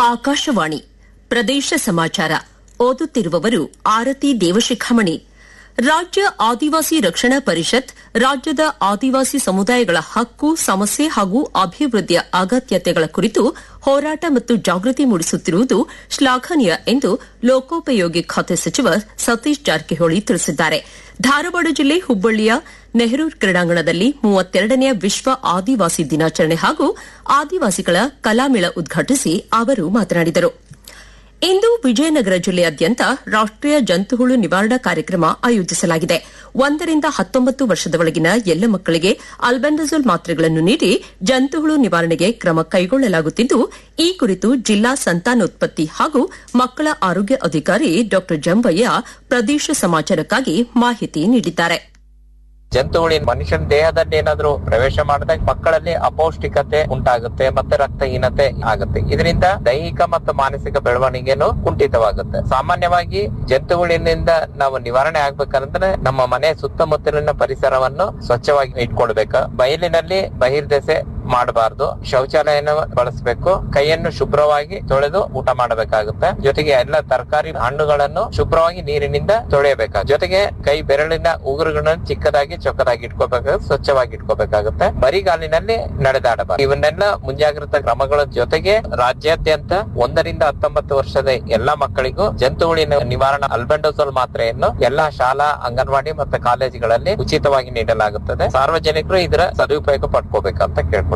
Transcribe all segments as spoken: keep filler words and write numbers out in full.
ಆಕಾಶವಾಣಿ ಪ್ರದೇಶ ಸಮಾಚಾರ ಓದುತ್ತಿರುವವರು ಆರತಿ ದೇವಶಿಖಾಮಣಿ. ರಾಜ್ಯ ಆದಿವಾಸಿ ರಕ್ಷಣಾ ಪರಿಷತ್ ರಾಜ್ಯದ ಆದಿವಾಸಿ ಸಮುದಾಯಗಳ ಹಕ್ಕು, ಸಮಸ್ಯೆ ಹಾಗೂ ಅಭಿವೃದ್ಧಿಯ ಅಗತ್ಯತೆಗಳ ಕುರಿತು ಹೋರಾಟ ಮತ್ತು ಜಾಗೃತಿ ಮೂಡಿಸುತ್ತಿರುವುದು ಶ್ಲಾಘನೀಯ ಎಂದು ಲೋಕೋಪಯೋಗಿ ಖಾತೆ ಸಚಿವ ಸತೀಶ್ ಜಾರಕಿಹೊಳಿ ತಿಳಿಸಿದ್ದಾರೆ. ಧಾರವಾಡ ಜಿಲ್ಲೆ ಹುಬ್ಬಳ್ಳಿಯ ನೆಹರು ಕ್ರೀಡಾಂಗಣದಲ್ಲಿ ಮೂವತ್ತೆರಡನೆಯ ವಿಶ್ವ ಆದಿವಾಸಿ ದಿನಾಚರಣೆ ಹಾಗೂ ಆದಿವಾಸಿಗಳ ಕಲಾಮೇಳ ಉದ್ಘಾಟಿಸಿ ಅವರು ಮಾತನಾಡಿದರು. ಇಂದು ವಿಜಯನಗರ ಜಿಲ್ಲೆಯಾದ್ಯಂತ ರಾಷ್ಟೀಯ ಜಂತುಹುಳು ನಿವಾರಣಾ ಕಾರ್ಯಕ್ರಮ ಆಯೋಜಿಸಲಾಗಿದೆ. ಒಂದರಿಂದ ಹತ್ತೊಂಬತ್ತು ವರ್ಷದ ಒಳಗಿನ ಎಲ್ಲ ಮಕ್ಕಳಿಗೆ ಅಲ್ಬೆಂಡಜೋಲ್ ಮಾತ್ರೆಗಳನ್ನು ನೀಡಿ ಜಂತುಹುಳು ನಿವಾರಣೆಗೆ ಕ್ರಮ ಕೈಗೊಳ್ಳಲಾಗುತ್ತಿದ್ದು, ಈ ಕುರಿತು ಜಿಲ್ಲಾ ಸಂತಾನೋತ್ಪತ್ತಿ ಹಾಗೂ ಮಕ್ಕಳ ಆರೋಗ್ಯ ಅಧಿಕಾರಿ ಡಾ ಜಂಬಯ್ಯ ಪ್ರದೇಶ ಸಮಾಚಾರಕ್ಕಾಗಿ ಮಾಹಿತಿ ನೀಡಿದ್ದಾರೆ. ಜಂತುಹುಳಿನ ಮನುಷ್ಯನ ದೇಹದಲ್ಲಿ ಏನಾದ್ರೂ ಪ್ರವೇಶ ಮಾಡಿದಾಗ ಮಕ್ಕಳಲ್ಲಿ ಅಪೌಷ್ಟಿಕತೆ ಉಂಟಾಗುತ್ತೆ ಮತ್ತೆ ರಕ್ತಹೀನತೆ ಆಗುತ್ತೆ. ಇದರಿಂದ ದೈಹಿಕ ಮತ್ತು ಮಾನಸಿಕ ಬೆಳವಣಿಗೆನೂ ಕುಂಠಿತವಾಗುತ್ತೆ. ಸಾಮಾನ್ಯವಾಗಿ ಜಂತುಹುಳಿನಿಂದ ನಾವು ನಿವಾರಣೆ ಆಗ್ಬೇಕಂದ್ರೆ ನಮ್ಮ ಮನೆ ಸುತ್ತಮುತ್ತಲಿನ ಪರಿಸರವನ್ನು ಸ್ವಚ್ಛವಾಗಿ ಇಟ್ಕೊಳ್ಬೇಕು. ಬಯಲಿನಲ್ಲಿ ಬಹಿರ್ದೆಸೆ ಮಾಡಬಾರದು. ಶೌಚಾಲಯನ ಬಳಸಬೇಕು. ಕೈಯನ್ನು ಶುಭ್ರವಾಗಿ ತೊಳೆದು ಊಟ ಮಾಡಬೇಕಾಗುತ್ತೆ. ಜೊತೆಗೆ ಎಲ್ಲ ತರಕಾರಿ ಹಣ್ಣುಗಳನ್ನು ಶುಭ್ರವಾಗಿ ನೀರಿನಿಂದ ತೊಳೆಯಬೇಕಾಗುತ್ತೆ. ಜೊತೆಗೆ ಕೈ ಬೆರಳಿನ ಉಗುರುಗಳನ್ನು ಚಿಕ್ಕದಾಗಿ ಚೊಕ್ಕದಾಗಿ ಇಟ್ಕೋಬೇಕಾಗುತ್ತೆ, ಸ್ವಚ್ಛವಾಗಿ ಇಟ್ಕೋಬೇಕಾಗುತ್ತೆ. ಬರಿಗಾಲಿನಲ್ಲಿ ನಡೆದಾಡಬಾರದು. ಇವನ್ನೆಲ್ಲ ಮುಂಜಾಗ್ರತಾ ಕ್ರಮಗಳ ಜೊತೆಗೆ ರಾಜ್ಯಾದ್ಯಂತ ಒಂದರಿಂದ ಹತ್ತೊಂಬತ್ತು ವರ್ಷದ ಎಲ್ಲಾ ಮಕ್ಕಳಿಗೂ ಜಂತುಹುಳಿನ ನಿವಾರಣಾ ಅಲ್ಬೆಂಡಜೋಲ್ ಮಾತ್ರೆಯನ್ನು ಎಲ್ಲಾ ಶಾಲಾ, ಅಂಗನವಾಡಿ ಮತ್ತು ಕಾಲೇಜುಗಳಲ್ಲಿ ಉಚಿತವಾಗಿ ನೀಡಲಾಗುತ್ತದೆ. ಸಾರ್ವಜನಿಕರು ಇದರ ಸದುಪಯೋಗ ಪಡ್ಕೋಬೇಕಂತ ಕೇಳ್ಕೊಳ್ತೇವೆ.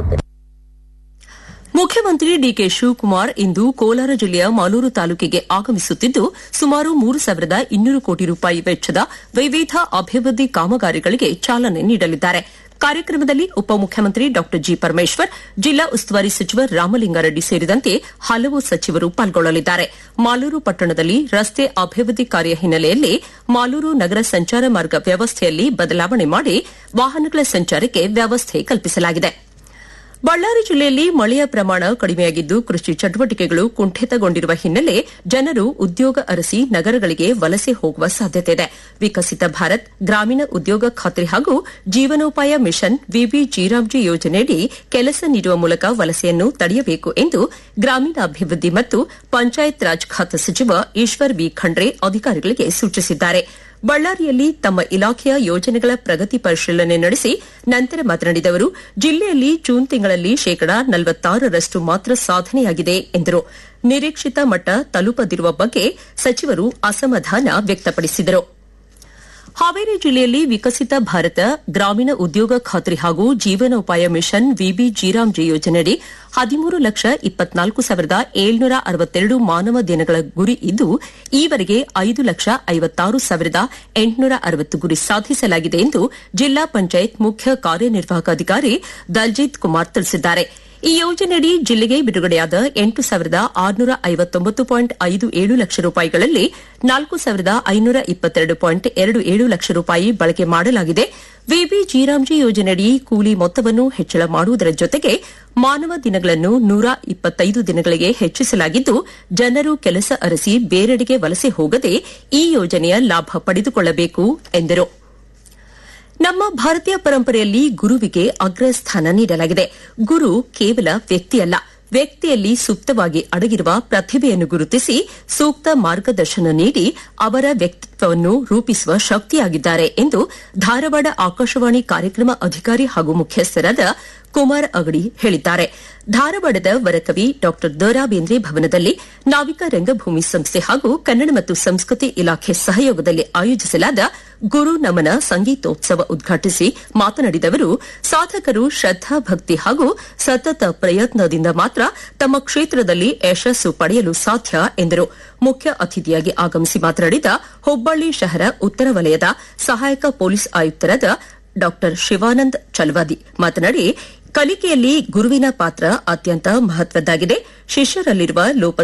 ಮುಖ್ಯಮಂತ್ರಿ ಡಿಕೆ ಶಿವಕುಮಾರ್ ಇಂದು ಕೋಲಾರ ಜಿಲ್ಲೆಯ ಮಾಲೂರು ತಾಲೂಕಿಗೆ ಆಗಮಿಸುತ್ತಿದ್ದು, ಸುಮಾರು ಮೂರು ಸಾವಿರದ ಇನ್ನೂರು ಕೋಟಿ ರೂಪಾಯಿ ವೆಚ್ಚದ ವಿವಿಧ ಅಭಿವೃದ್ಧಿ ಕಾಮಗಾರಿಗಳಿಗೆ ಚಾಲನೆ ನೀಡಲಿದ್ದಾರೆ. ಕಾರ್ಯಕ್ರಮದಲ್ಲಿ ಉಪಮುಖ್ಯಮಂತ್ರಿ ಡಾ ಜಿ ಪರಮೇಶ್ವರ್, ಜಿಲ್ಲಾ ಉಸ್ತುವಾರಿ ಸಚಿವ ರಾಮಲಿಂಗಾರೆಡ್ಡಿ ಸೇರಿದಂತೆ ಹಲವು ಸಚಿವರು ಪಾಲ್ಗೊಳ್ಳಲಿದ್ದಾರೆ. ಮಾಲೂರು ಪಟ್ಟಣದಲ್ಲಿ ರಸ್ತೆ ಅಭಿವೃದ್ಧಿ ಕಾರ್ಯ ಹಿನ್ನೆಲೆಯಲ್ಲಿ ಮಾಲೂರು ನಗರ ಸಂಚಾರ ಮಾರ್ಗ ವ್ಯವಸ್ಥೆಯಲ್ಲಿ ಬದಲಾವಣೆ ಮಾಡಿ ವಾಹನಗಳ ಸಂಚಾರಕ್ಕೆ ವ್ಯವಸ್ಥೆ ಕಲ್ಪಿಸಲಾಗಿದೆ. ಬಳ್ಳಾರಿ ಜಿಲ್ಲೆಯಲ್ಲಿ ಮಳೆಯ ಪ್ರಮಾಣ ಕಡಿಮೆಯಾಗಿದ್ದು, ಕೃಷಿ ಚಟುವಟಿಕೆಗಳು ಕುಂಠಿತಗೊಂಡಿರುವ ಹಿನ್ನೆಲೆ ಜನರು ಉದ್ಯೋಗ ಅರಸಿ ನಗರಗಳಿಗೆ ವಲಸೆ ಹೋಗುವ ಸಾಧ್ಯತೆಯಿದೆ. ವಿಕಸಿತ ಭಾರತ್ ಗ್ರಾಮೀಣ ಉದ್ಯೋಗ ಖಾತ್ರಿ ಹಾಗೂ ಜೀವನೋಪಾಯ ಮಿಷನ್ ವಿಬಿಜಿರಾಮ್ಜಿ ಯೋಜನೆಯಡಿ ಕೆಲಸ ನೀಡುವ ಮೂಲಕ ವಲಸೆಯನ್ನು ತಡೆಯಬೇಕು ಎಂದು ಗ್ರಾಮೀಣಾಭಿವೃದ್ಧಿ ಮತ್ತು ಪಂಚಾಯತ್ ರಾಜ್ ಖಾತೆ ಸಚಿವ ಈಶ್ವರ್ ಬಿ ಖಂಡ್ರೆ ಅಧಿಕಾರಿಗಳಿಗೆ ಸೂಚಿಸಿದ್ದಾರೆ. ಬಳ್ಳಾರಿಯಲ್ಲಿ ತಮ್ಮ ಇಲಾಖೆಯ ಯೋಜನೆಗಳ ಪ್ರಗತಿ ಪರಿಶೀಲನೆ ನಡೆಸಿ ನಂತರ ಮಾತನಾಡಿದ ಅವರು, ಜಿಲ್ಲೆಯಲ್ಲಿ ಜೂನ್ ತಿಂಗಳಲ್ಲಿ ಶೇಕಡಾ ನಲವತ್ತಾರರಷ್ಟು ಮಾತ್ರ ಸಾಧನೆಯಾಗಿದೆ ಎಂದರು. ನಿರೀಕ್ಷಿತ ಮಟ್ಟ ತಲುಪದಿರುವ ಬಗ್ಗೆ ಸಚಿವರು ಅಸಮಾಧಾನ ವ್ಯಕ್ತಪಡಿಸಿದರು. ಹಾವೇರಿ ಜಿಲ್ಲೆಯಲ್ಲಿ ವಿಕಸಿತ ಭಾರತ ಗ್ರಾಮೀಣ ಉದ್ಯೋಗ ಖಾತ್ರಿ ಹಾಗೂ ಜೀವನೋಪಾಯ ಮಿಷನ್ ವಿಬಿಜಿರಾಮ್ಜಿ ಯೋಜನೆಯಡಿ ಹದಿಮೂರು ಲಕ್ಷ ಇಪ್ಪತ್ನಾಲ್ಕು ಸಾವಿರದ ಏಳ್ನೂರ ಅರವತ್ತೆರಡು ಮಾನವ ದಿನಗಳ ಗುರಿ ಇದ್ದು, ಈವರೆಗೆ ಐದು ಲಕ್ಷ ಐವತ್ತಾರು ಸಾವಿರದ ಎಂಟುನೂರ ಅರವತ್ತು ಗುರಿ ಸಾಧಿಸಲಾಗಿದೆ ಎಂದು ಜಿಲ್ಲಾ ಪಂಚಾಯತ್ ಮುಖ್ಯ ಕಾರ್ಯನಿರ್ವಾಹಕ ಅಧಿಕಾರಿ ದಲ್ಜಿತ್ ಕುಮಾರ್ ತಿಳಿಸಿದ್ದಾರೆ. ಈ ಯೋಜನೆಯಡಿ ಜಿಲ್ಲೆಗೆ ಬಿಡುಗಡೆಯಾದ ಎಂಟು ಸಾವಿರದ ಆರುನೂರ ಐವತ್ತೊಂಬತ್ತು ಪಾಯಿಂಟ್ ಐದು ಏಳು ಲಕ್ಷ ರೂಪಾಯಿಗಳಲ್ಲಿ ನಾಲ್ಕು ಸಾವಿರದ ಐನೂರ ಇಪ್ಪತ್ತೆರಡು ಪಾಯಿಂಟ್ ಎರಡು ಏಳು ಲಕ್ಷ ರೂಪಾಯಿ ಬಳಕೆ ಮಾಡಲಾಗಿದೆ. ವಿಬಿಜಿರಾಮ್ಜಿ ಯೋಜನೆಯಡಿ ಕೂಲಿ ಮೊತ್ತವನ್ನು ಹೆಚ್ಚಳ ಮಾಡುವುದರ ಜೊತೆಗೆ ಮಾನವ ದಿನಗಳನ್ನು ನೂರ ಇಪ್ಪತ್ತೈದು ದಿನಗಳಿಗೆ ಹೆಚ್ಚಿಸಲಾಗಿದ್ದು, ಜನರು ಕೆಲಸ ಅರಸಿ ಬೇರೆಡೆಗೆ ವಲಸೆ ಹೋಗದೆ ಈ ಯೋಜನೆಯ ಲಾಭ ಪಡೆದುಕೊಳ್ಳಬೇಕು ಎಂದರು. ನಮ್ಮ ಭಾರತೀಯ ಪರಂಪರೆಯಲ್ಲಿ ಗುರುವಿಗೆ ಅಗ್ರಸ್ಥಾನ ನೀಡಲಾಗಿದೆ. ಗುರು ಕೇವಲ ವ್ಯಕ್ತಿಯಲ್ಲ, ವ್ಯಕ್ತಿಯಲ್ಲಿ ಸುಪ್ತವಾಗಿ ಅಡಗಿರುವ ಪ್ರತಿಭೆಯನ್ನು ಗುರುತಿಸಿ ಸೂಕ್ತ ಮಾರ್ಗದರ್ಶನ ನೀಡಿ ಅವರ ವ್ಯಕ್ತಿತ್ವವನ್ನು ರೂಪಿಸುವ ಶಕ್ತಿಯಾಗಿದ್ದಾರೆ ಎಂದು ಧಾರವಾಡ ಆಕಾಶವಾಣಿ ಕಾರ್ಯಕ್ರಮ ಅಧಿಕಾರಿ ಹಾಗೂ ಮುಖ್ಯಸ್ಥರಾದ ಕುಮಾರ್ ಅಗಡಿ ಹೇಳಿದ್ದಾರೆ. ಧಾರವಾಡದ ವರಕವಿ ಡಾ ದ ರಾ ಬೇಂದ್ರೆ ಭವನದಲ್ಲಿ ನಾವಿಕ ರಂಗಭೂಮಿ ಸಂಸ್ಥೆ ಹಾಗೂ ಕನ್ನಡ ಮತ್ತು ಸಂಸ್ಕೃತಿ ಇಲಾಖೆ ಸಹಯೋಗದಲ್ಲಿ ಆಯೋಜಿಸಲಾದ ಗುರು ನಮನ ಸಂಗೀತೋತ್ಸವ ಉದ್ಘಾಟಿಸಿ ಮಾತನಾಡಿದ ಅವರು, ಸಾಧಕರು ಶ್ರದ್ದಾ ಭಕ್ತಿ ಹಾಗೂ ಸತತ ಪ್ರಯತ್ನದಿಂದ ಮಾತ್ರ ತಮ್ಮ ಕ್ಷೇತ್ರದಲ್ಲಿ ಯಶಸ್ಸು ಪಡೆಯಲು ಸಾಧ್ಯ ಎಂದರು. ಮುಖ್ಯ ಅತಿಥಿಯಾಗಿ ಆಗಮಿಸಿ ಮಾತನಾಡಿದ ಹುಬ್ಬಳ್ಳಿ ಶಹರ ಉತ್ತರ ವಲಯದ ಸಹಾಯಕ ಪೊಲೀಸ್ ಆಯುಕ್ತರಾದ ಡಾ ಶಿವಾನಂದ್ ಚಲವಾದಿ ಮಾತನಾಡಿ, ಕಲಿಕೆಯಲ್ಲಿ ಗುರುವಿನ ಪಾತ್ರ ಅತ್ಯಂತ ಮಹತ್ವದ್ದಾಗಿದೆ. ಶಿಷ್ಯರಲ್ಲಿರುವ ಲೋಪ